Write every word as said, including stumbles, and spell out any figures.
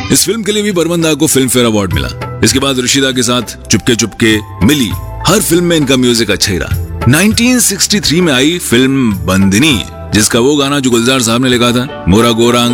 इस फिल्म के लिए भी बर्मन दा को फिल्म फेयर अवार्ड मिला। इसके बाद ऋषिदा के साथ चुपके चुपके मिली, हर फिल्म में इनका म्यूजिक अच्छा ही रहा। नाइनटीन सिक्सटी थ्री में आई फिल्म बंदिनी, जिसका वो गाना जो गुलजार साहब ने लिखा था, मोरा गोरा